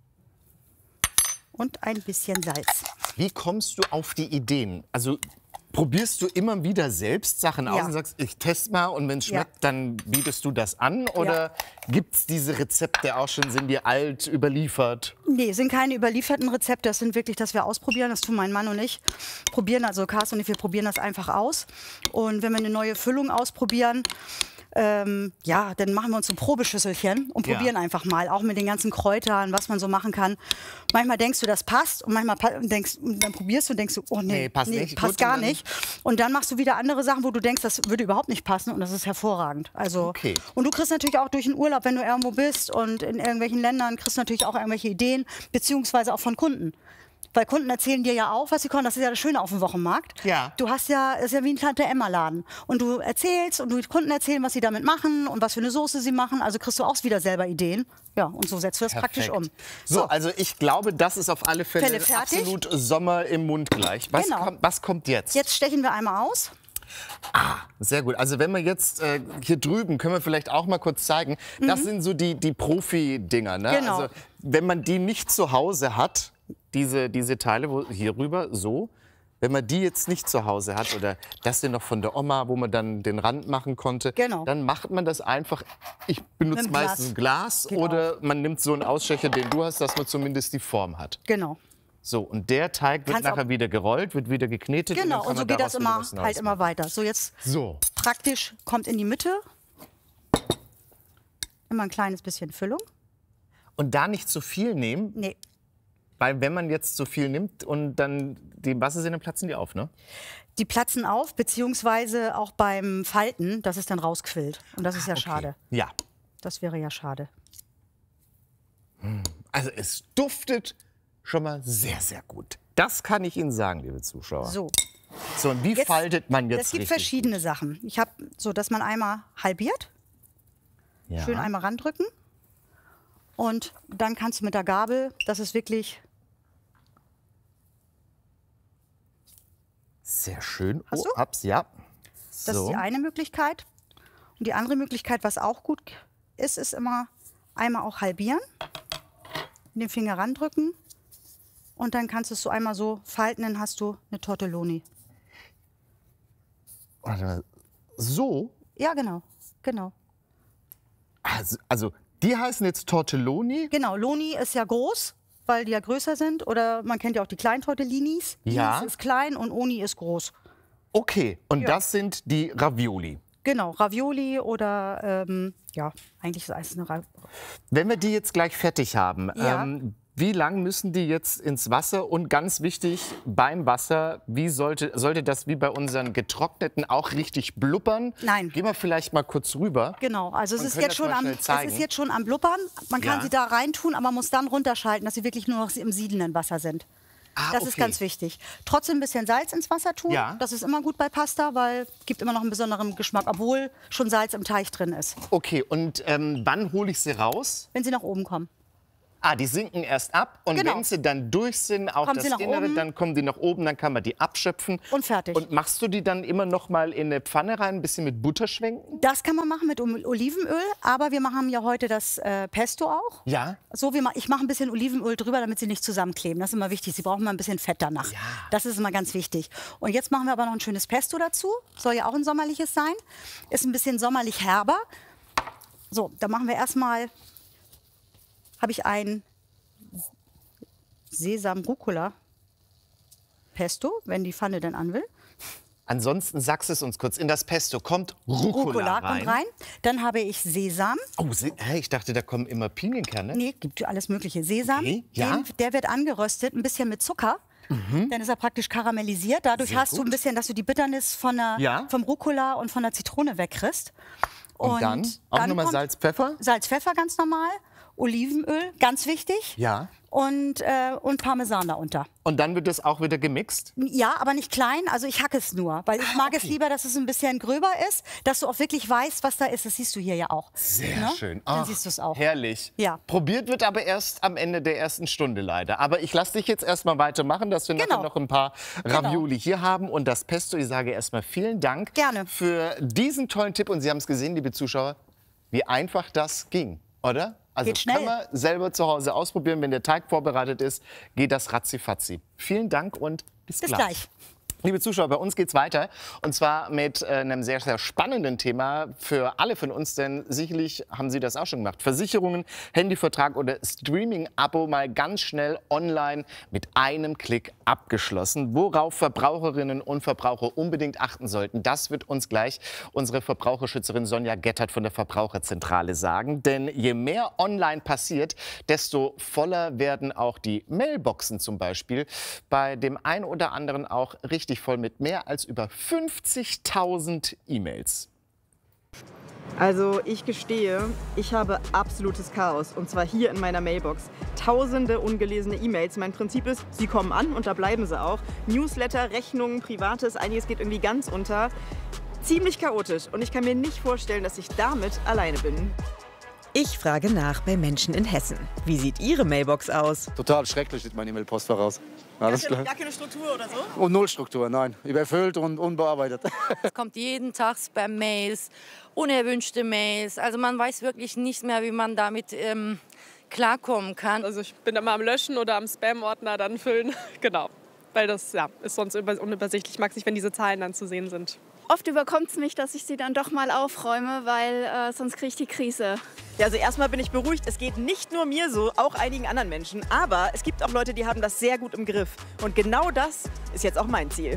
Und ein bisschen Salz. Wie kommst du auf die Ideen? Also Probierst du immer wieder selbst Sachen aus und sagst, ich teste mal und wenn es schmeckt, dann bietest du das an? Oder gibt es diese Rezepte auch schon, sind die alt, überliefert? Nee, sind keine überlieferten Rezepte. Das sind wirklich, dass wir ausprobieren. Das tun mein Mann und ich. Probieren, also Carsten und ich, wir probieren das einfach aus. Und wenn wir eine neue Füllung ausprobieren, ja, dann machen wir uns so Probeschüsselchen und probieren einfach mal, auch mit den ganzen Kräutern, was man so machen kann. Manchmal denkst du, das passt und manchmal dann probierst du und denkst du, oh nee, passt gar nicht. Und dann machst du wieder andere Sachen, wo du denkst, das würde überhaupt nicht passen und das ist hervorragend. Also, und du kriegst natürlich auch durch den Urlaub, wenn du irgendwo bist und in irgendwelchen Ländern, kriegst du natürlich auch irgendwelche Ideen, beziehungsweise auch von Kunden. Weil Kunden erzählen dir ja auch, was sie können. Das ist ja das Schöne auf dem Wochenmarkt. Ja. Du hast ja, ist ja wie ein Tante-Emma-Laden. Und du erzählst und die Kunden erzählen, was sie damit machen und was für eine Soße sie machen. Also kriegst du auch wieder selber Ideen. Ja, und so setzt du das praktisch um. So, also ich glaube, das ist auf alle Fälle absolut Sommer im Mund gleich. Was kommt jetzt? Jetzt stechen wir einmal aus. Ah, sehr gut. Also wenn wir jetzt hier drüben, können wir vielleicht auch mal kurz zeigen, das sind so die Profi-Dinger. Ne? Genau. Also wenn man die nicht zu Hause hat, diese Teile hier rüber, so, wenn man die jetzt nicht zu Hause hat oder das hier noch von der Oma, wo man dann den Rand machen konnte, dann macht man das einfach, ich benutze meistens Glas oder man nimmt so einen Ausstecher, den du hast, dass man zumindest die Form hat. Genau. So, und der Teig wird nachher wieder gerollt, wird wieder geknetet. Genau, und so geht das immer, halt immer weiter. So, jetzt praktisch kommt in die Mitte immer ein kleines bisschen Füllung. Und da nicht zu viel nehmen? Nee. Weil wenn man jetzt zu viel nimmt und dann die Wasser sind, dann platzen die auf, ne? Die platzen auf, beziehungsweise auch beim Falten, dass es dann rausquillt. Und das ist ja schade. Ja. Das wäre ja schade. Also es duftet schon mal sehr, sehr gut. Das kann ich Ihnen sagen, liebe Zuschauer. So. So, und wie faltet man jetzt richtig? Es gibt richtig verschiedene Sachen. Ich habe so, dass man einmal halbiert, schön einmal randrücken. Und dann kannst du mit der Gabel, das ist wirklich... Sehr schön. Hast du? Ja. Das ist die eine Möglichkeit. Und die andere Möglichkeit, was auch gut ist, ist immer einmal auch halbieren, den Finger randrücken und dann kannst du es so einmal so falten, dann hast du eine Tortelloni. So? Ja, genau. Genau. Also die heißen jetzt Tortelloni? Genau, Loni ist ja groß, weil die ja größer sind. Oder man kennt ja auch die kleinen Tortellinis. Ja. Linis ist klein und Oni ist groß. Okay, und das sind die Ravioli? Genau, Ravioli oder, ja, eigentlich ist es eine Ravioli. Wenn wir die jetzt gleich fertig haben, wie lang müssen die jetzt ins Wasser? Und ganz wichtig, beim Wasser, wie sollte das wie bei unseren getrockneten auch richtig blubbern? Nein. Gehen wir vielleicht mal kurz rüber. Genau, also es ist jetzt schon am Blubbern. Man kann sie da reintun, aber man muss dann runterschalten, dass sie wirklich nur noch im siedenden Wasser sind. Das ist ganz wichtig. Trotzdem ein bisschen Salz ins Wasser tun. Ja. Das ist immer gut bei Pasta, weil es gibt immer noch einen besonderen Geschmack, obwohl schon Salz im Teig drin ist. Okay, und wann hole ich sie raus? Wenn sie nach oben kommen. Ah, die sinken erst ab und wenn sie dann durch sind, auch das Innere, dann kommen die nach oben, dann kann man die abschöpfen. Und fertig. Und machst du die dann immer noch mal in eine Pfanne rein, ein bisschen mit Butter schwenken? Das kann man machen mit Olivenöl, aber wir machen ja heute das Pesto auch. Ja. So, ich mache ein bisschen Olivenöl drüber, damit sie nicht zusammenkleben. Das ist immer wichtig. Sie brauchen mal ein bisschen Fett danach. Ja. Das ist immer ganz wichtig. Und jetzt machen wir aber noch ein schönes Pesto dazu. Soll ja auch ein sommerliches sein. Ist ein bisschen sommerlich herber. So, da machen wir erstmal... habe ich ein Sesam-Rucola-Pesto, wenn die Pfanne dann an will. Ansonsten sagst es uns kurz. In das Pesto kommt Rucola kommt rein. Dann habe ich Sesam. Oh, ich dachte, da kommen immer Pinienkerne. Nee, gibt alles Mögliche. Sesam, der wird angeröstet, ein bisschen mit Zucker. Dann ist er praktisch karamellisiert. Dadurch hast du ein bisschen, dass du die Bitternis vom Rucola und von der Zitrone wegkriegst. Und dann auch nochmal Salz, Pfeffer? Salz, Pfeffer ganz normal. Olivenöl, ganz wichtig. Ja. Und Parmesan darunter. Und dann wird das auch wieder gemixt? Ja, aber nicht klein. Also ich hacke es nur, weil ich mag es lieber, dass es ein bisschen gröber ist, dass du auch wirklich weißt, was da ist. Das siehst du hier ja auch. Sehr schön. Dann siehst du es auch. Herrlich. Ja. Probiert wird aber erst am Ende der ersten Stunde leider. Aber ich lasse dich jetzt erstmal weitermachen, dass wir nachher noch ein paar Ravioli hier haben. Und das Pesto, ich sage erstmal vielen Dank für diesen tollen Tipp. Und Sie haben es gesehen, liebe Zuschauer, wie einfach das ging, oder? Also kann man selber zu Hause ausprobieren, wenn der Teig vorbereitet ist, geht das ratzifatzi. Vielen Dank und bis gleich. Liebe Zuschauer, bei uns geht's weiter und zwar mit einem sehr, sehr spannenden Thema für alle von uns, denn sicherlich haben Sie das auch schon gemacht. Versicherungen, Handyvertrag oder Streaming-Abo mal ganz schnell online mit einem Klick abgeschlossen. Worauf Verbraucherinnen und Verbraucher unbedingt achten sollten, das wird uns gleich unsere Verbraucherschützerin Sonja Gettert von der Verbraucherzentrale sagen. Denn je mehr online passiert, desto voller werden auch die Mailboxen zum Beispiel. Bei dem einen oder anderen auch richtig voll mit mehr als über 50.000 E-Mails. Also ich gestehe, ich habe absolutes Chaos und zwar hier in meiner Mailbox. Tausende ungelesene E-Mails. Mein Prinzip ist, sie kommen an und da bleiben sie auch. Newsletter, Rechnungen, Privates, einiges geht irgendwie ganz unter. Ziemlich chaotisch und ich kann mir nicht vorstellen, dass ich damit alleine bin. Ich frage nach bei Menschen in Hessen. Wie sieht Ihre Mailbox aus? Total schrecklich sieht mein E-Mail-Postfach aus. Alles klar. Gar keine Struktur oder so? Und null Struktur, nein. Überfüllt und unbearbeitet. Es kommt jeden Tag Spam-Mails, unerwünschte Mails. Also man weiß wirklich nicht mehr, wie man damit klarkommen kann. Also ich bin immer am Löschen oder am Spam-Ordner dann füllen. Genau, weil das ist sonst unübersichtlich. Ich mag es nicht, wenn diese Zahlen dann zu sehen sind. Oft überkommt es mich, dass ich sie dann doch mal aufräume, weil sonst kriege ich die Krise. Ja, also erstmal bin ich beruhigt. Es geht nicht nur mir so, auch einigen anderen Menschen. Aber es gibt auch Leute, die haben das sehr gut im Griff. Und genau das ist jetzt auch mein Ziel.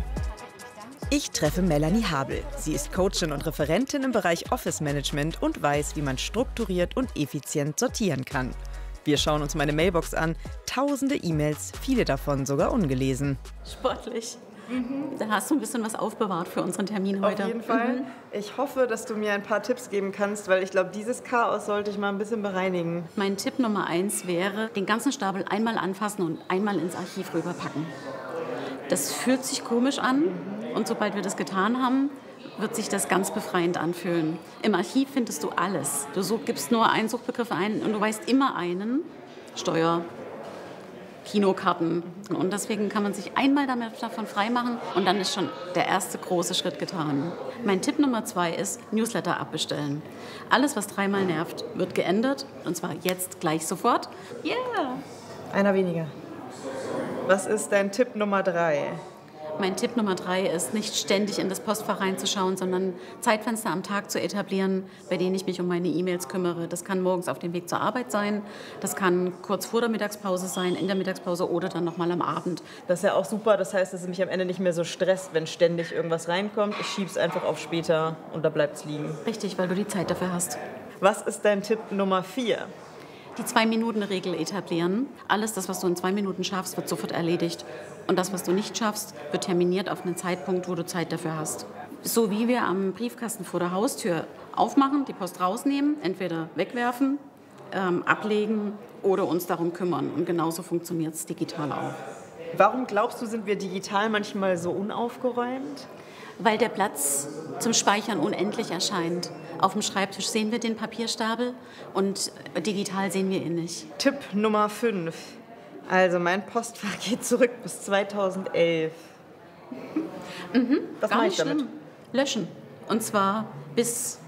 Ich treffe Melanie Habel. Sie ist Coachin und Referentin im Bereich Office Management und weiß, wie man strukturiert und effizient sortieren kann. Wir schauen uns meine Mailbox an. Tausende E-Mails, viele davon sogar ungelesen. Sportlich. Da hast du ein bisschen was aufbewahrt für unseren Termin heute. Auf jeden Fall. Ich hoffe, dass du mir ein paar Tipps geben kannst, weil ich glaube, dieses Chaos sollte ich mal ein bisschen bereinigen. Mein Tipp Nummer 1 wäre, den ganzen Stapel einmal anfassen und einmal ins Archiv rüberpacken. Das fühlt sich komisch an und sobald wir das getan haben, wird sich das ganz befreiend anfühlen. Im Archiv findest du alles. Du gibst nur einen Suchbegriff ein und du weißt immer einen. Steuer, Kinokarten. Und deswegen kann man sich einmal davon freimachen und dann ist schon der erste große Schritt getan. Mein Tipp Nummer 2 ist, Newsletter abbestellen. Alles, was dreimal nervt, wird geändert und zwar jetzt gleich sofort. Yeah! Einer weniger. Was ist dein Tipp Nummer 3? Mein Tipp Nummer 3 ist, nicht ständig in das Postfach reinzuschauen, sondern Zeitfenster am Tag zu etablieren, bei denen ich mich um meine E-Mails kümmere. Das kann morgens auf dem Weg zur Arbeit sein, das kann kurz vor der Mittagspause sein, in der Mittagspause oder dann noch mal am Abend. Das ist ja auch super, das heißt, dass es mich am Ende nicht mehr so stresst, wenn ständig irgendwas reinkommt. Ich schiebe es einfach auf später und da bleibt es liegen. Richtig, weil du die Zeit dafür hast. Was ist dein Tipp Nummer 4? Die 2-Minuten-Regel etablieren. Alles, das, was du in 2 Minuten schaffst, wird sofort erledigt. Und das, was du nicht schaffst, wird terminiert auf einen Zeitpunkt, wo du Zeit dafür hast. So wie wir am Briefkasten vor der Haustür aufmachen, die Post rausnehmen, entweder wegwerfen, ablegen oder uns darum kümmern. Und genauso funktioniert es digital auch. Warum glaubst du, sind wir digital manchmal so unaufgeräumt? Weil der Platz zum Speichern unendlich erscheint. Auf dem Schreibtisch sehen wir den Papierstapel und digital sehen wir ihn nicht. Tipp Nummer 5. Also mein Postfach geht zurück bis 2011. Was mache ich damit? Löschen. Und zwar bis